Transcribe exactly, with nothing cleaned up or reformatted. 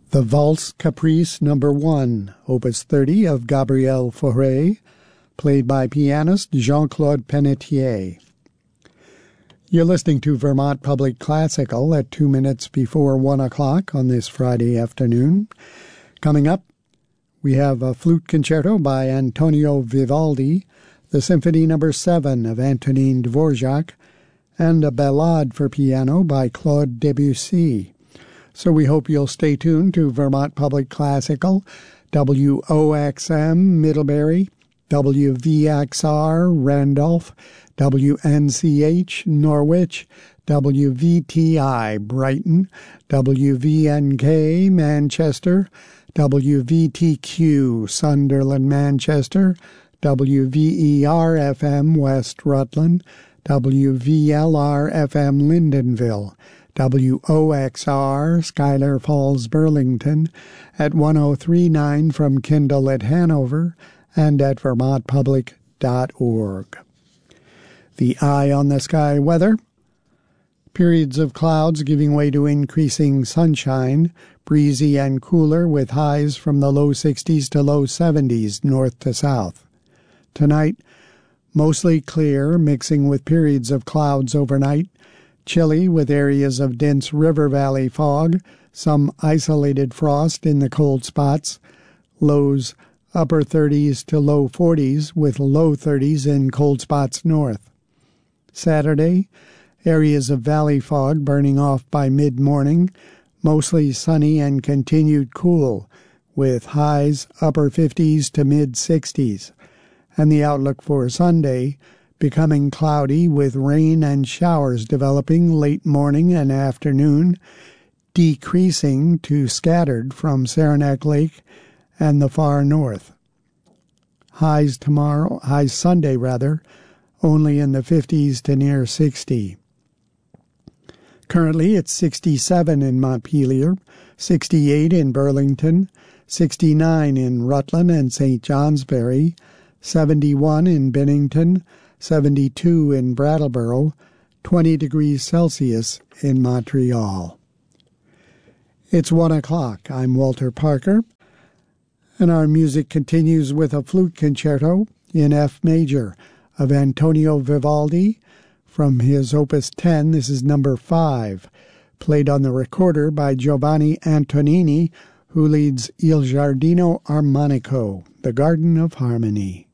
The Valse Caprice Number one, Opus thirty of Gabriel Fauré, played by pianist Jean-Claude Pennetier. You're listening to Vermont Public Classical at two minutes before one o'clock on this Friday afternoon. Coming up, we have a flute concerto by Antonio Vivaldi, the Symphony Number seven of Antonin Dvorak, and a ballade for piano by Claude Debussy. So we hope you'll stay tuned to Vermont Public Classical, W O X M Middlebury, W V X R Randolph, W N C H Norwich, W V T I Brighton, W V N K Manchester, W V T Q Sunderland Manchester, W V E R F M West Rutland, W V L R F M Lyndonville, W O X R Schuyler Falls Burlington, at one oh three point nine from Kindle at Hanover, and at vermont public dot org. The eye on the sky weather. Periods of clouds giving way to increasing sunshine, breezy and cooler with highs from the low sixties to low seventies north to south. Tonight, mostly clear, mixing with periods of clouds overnight, chilly with areas of dense river valley fog, some isolated frost in the cold spots, lows upper thirties to low forties with low thirties in cold spots north. Saturday, areas of valley fog burning off by mid-morning, mostly sunny and continued cool, with highs upper fifties to mid-sixties. And the outlook for Sunday, becoming cloudy with rain and showers developing late morning and afternoon, decreasing to scattered from Saranac Lake and the far north. Highs tomorrow, highs Sunday rather, only in the fifties to near sixty. Currently it's sixty-seven in Montpelier, sixty-eight in Burlington, sixty-nine in Rutland and Saint Johnsbury, seventy-one in Bennington, seventy-two in Brattleboro, twenty degrees Celsius in Montreal. It's one o'clock. I'm Walter Parker, and our music continues with a flute concerto in F major of Antonio Vivaldi from his Opus ten. This is number five, played on the recorder by Giovanni Antonini, who leads Il Giardino Armonico, the Garden of Harmony.